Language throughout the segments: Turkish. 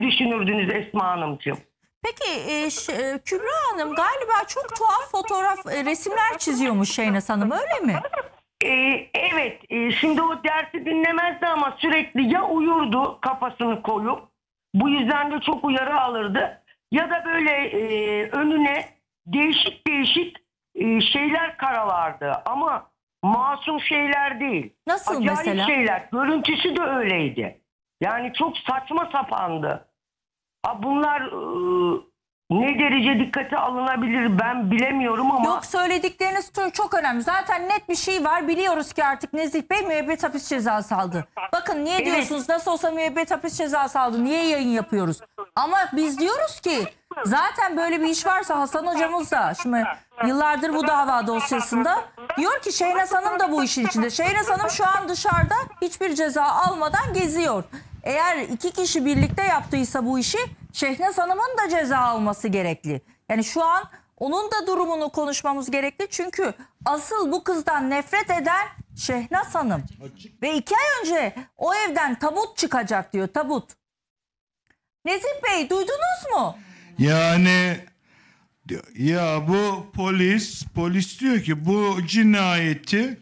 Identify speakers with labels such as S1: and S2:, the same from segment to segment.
S1: düşünürdünüz Esma Hanımcığım?
S2: Peki Kübra Hanım galiba çok tuhaf fotoğraf, resimler çiziyormuş Şeynaz Hanım, öyle mi?
S1: Evet, şimdi o dersi dinlemezdi ama sürekli ya uyurdu kafasını koyup, bu yüzden de çok uyarı alırdı, ya da böyle önüne değişik değişik şeyler karalardı ama masum şeyler değil.
S2: Nasıl
S1: Acayip
S2: mesela?
S1: şeyler, görüntüsü de öyleydi. Yani çok saçma sapandı. Bunlar ne derece dikkate alınabilir ben bilemiyorum ama...
S2: Yok, söyledikleriniz çok önemli. Zaten net bir şey var. Biliyoruz ki artık Nezih Bey müebbet hapis cezası aldı. Bakın niye diyorsunuz nasıl olsa müebbet hapis cezası aldı. Niye yayın yapıyoruz? Ama biz diyoruz ki zaten böyle bir iş varsa Hasan hocamız da şimdi yıllardır bu dava dosyasında diyor ki Şeynaz Hanım da bu işin içinde. Şeynaz Hanım şu an dışarıda hiçbir ceza almadan geziyor. Eğer iki kişi birlikte yaptıysa bu işi Şeynaz Hanım'ın da ceza alması gerekli. Yani şu an onun da durumunu konuşmamız gerekli. Çünkü asıl bu kızdan nefret eden Şeynaz Hanım. Ve 2 ay önce o evden tabut çıkacak diyor, tabut. Nezih Bey duydunuz mu?
S3: Yani ya bu polis diyor ki bu cinayeti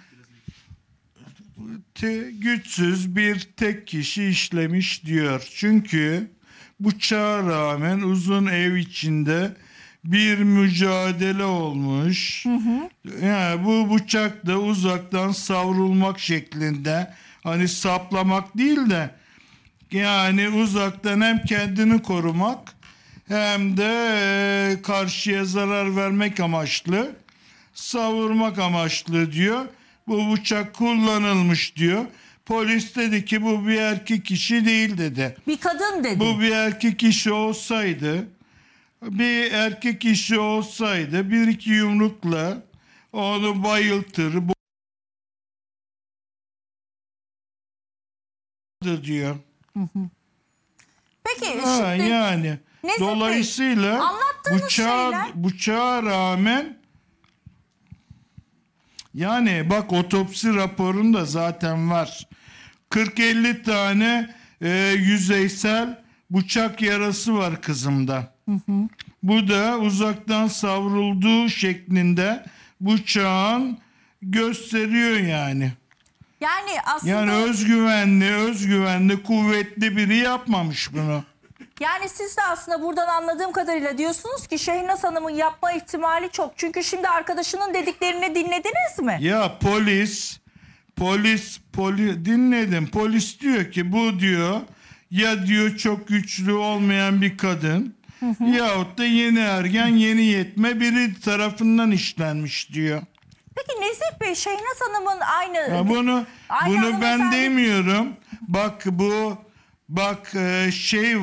S3: güçsüz bir tek kişi işlemiş diyor. Çünkü bıçağa rağmen uzun ev içinde bir mücadele olmuş. Yani bu bıçak da uzaktan savrulmak şeklinde, hani saplamak değil de yani uzaktan hem kendini korumak hem de karşıya zarar vermek amaçlı, savurmak amaçlı diyor. Bu bıçak kullanılmış diyor. Polis dedi ki bu bir erkek kişi değil dedi.
S2: Bir kadın dedi.
S3: Bu bir erkek kişi olsaydı, bir iki yumrukla onu bayıltır diyor.
S2: Peki şimdi
S3: Yani
S2: Nezih Bey,
S3: dolayısıyla
S2: anlattığınız
S3: bıçağa rağmen, yani bak otopsi raporunda zaten var. 40-50 tane yüzeysel bıçak yarası var kızımda. Bu da uzaktan savrulduğu şeklinde bıçağın gösteriyor yani.
S2: yani aslında
S3: Yani özgüvenli, kuvvetli biri yapmamış bunu.
S2: yani siz de aslında buradan anladığım kadarıyla diyorsunuz ki Şeynaz Hanım'ın yapma ihtimali çok. Çünkü şimdi arkadaşının dediklerini dinlediniz mi?
S3: Ya polis dinledim. Polis diyor ki bu diyor ya diyor çok güçlü olmayan bir kadın yahut da yeni ergen, yeni yetme biri tarafından işlenmiş diyor.
S2: Peki Nezih Bey, Şeynaz Hanım'ın aynı...
S3: Ya bunu ben
S2: hanımefendi-
S3: demiyorum. Bak şey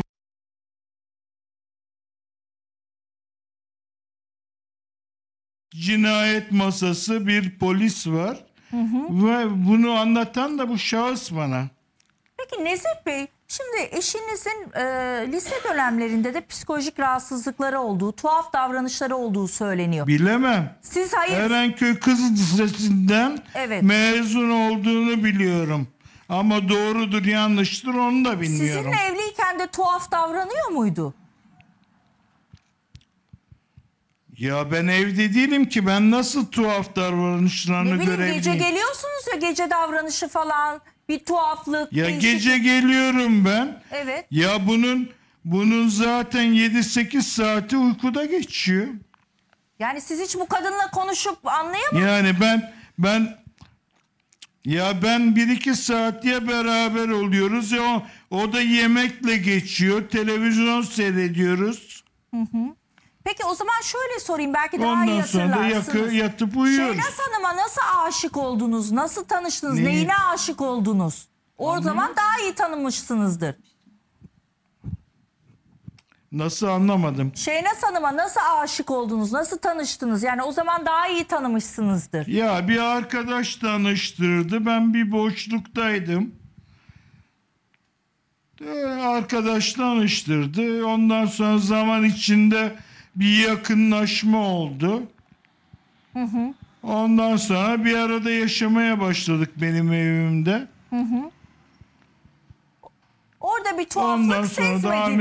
S3: cinayet masası bir polis var. Ve bunu anlatan da bu şahıs bana.
S2: Peki Nezih Bey, şimdi eşinizin lise dönemlerinde de psikolojik rahatsızlıkları olduğu, tuhaf davranışları olduğu söyleniyor.
S3: Bilemem.
S2: Siz hayır...
S3: Erenköy Kız Lisesi'nden
S2: Evet.
S3: mezun olduğunu biliyorum. Ama doğrudur yanlıştır onu da bilmiyorum.
S2: Sizinle evliyken de tuhaf davranıyor muydu?
S3: Ya ben evde değilim ki, ben nasıl tuhaf davranışlarını
S2: Ne bileyim,
S3: görebileyim?
S2: gece geliyorsunuz ya, gece davranışı falan, bir tuhaflık.
S3: Ya
S2: değişik-
S3: gece geliyorum ben.
S2: Evet.
S3: Ya bunun zaten 7-8 saati uykuda geçiyor.
S2: Yani siz hiç bu kadınla konuşup anlayamıyor
S3: Yani ben 1-2 saat ya beraber oluyoruz ya o da yemekle geçiyor. Televizyon seyrediyoruz.
S2: Peki o zaman şöyle sorayım, belki daha iyi
S3: Ondan sonra da
S2: hatırlarsınız.
S3: yatıp uyuyoruz.
S2: Şeynaz Hanım'a nasıl aşık oldunuz? Nasıl tanıştınız?
S3: Neyi?
S2: Neyine aşık oldunuz? O zaman daha iyi tanımışsınızdır.
S3: Nasıl, anlamadım.
S2: Şeynaz Hanım'a nasıl aşık oldunuz? Nasıl tanıştınız? Yani o zaman daha iyi tanımışsınızdır.
S3: Ya bir arkadaş tanıştırdı. Ben bir boşluktaydım. Arkadaş tanıştırdı. Ondan sonra zaman içinde bir yakınlaşma oldu. Ondan sonra bir arada yaşamaya başladık benim evimde.
S2: Orada bir
S3: Ondan
S2: tuhaflık
S3: sonra da
S2: sezmediniz.